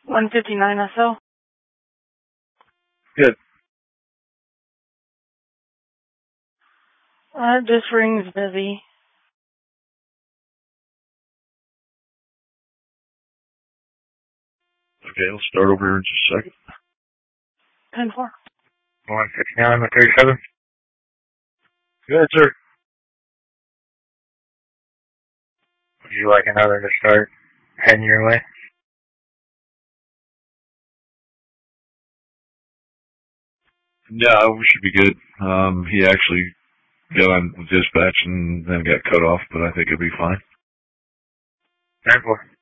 159 SO. Good. Just rings busy. Okay, I'll start over here in just a second. 10-4. 159 with 37. Good, sir. Would you like another to start heading your way? Yeah, we should be good. He actually got on dispatch and then got cut off, but I think it'll be fine. 10-4.